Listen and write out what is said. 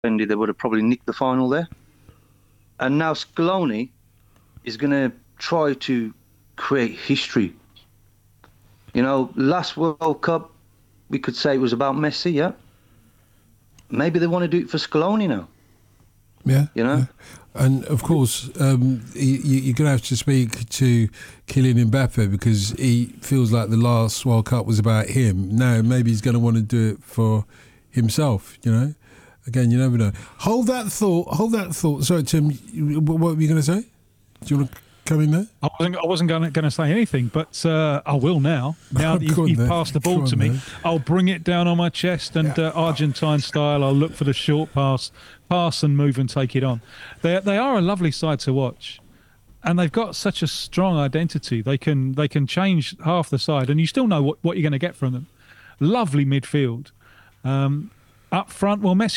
they would have probably nicked the final there. And now Scaloni is going to try to create history. You know, last World Cup, we could say it was about Messi, yeah? Maybe they want to do it for Scaloni now. Yeah. You know? Yeah. And of course, you're going to have to speak to Kylian Mbappe because he feels like the last World Cup was about him. Now, maybe he's going to want to do it for himself, you know? Again, you never know. Hold that thought. Sorry, Tim, what were you going to say? Do you want to come in there? I wasn't going to say anything, but I will now. Now that you've passed the ball to me, I'll bring it down on my chest and Argentine style, I'll look for the short pass and move and take it on. They are a lovely side to watch, and they've got such a strong identity. They can change half the side, and you still know what you're going to get from them. Lovely midfield. Up front, well, Messi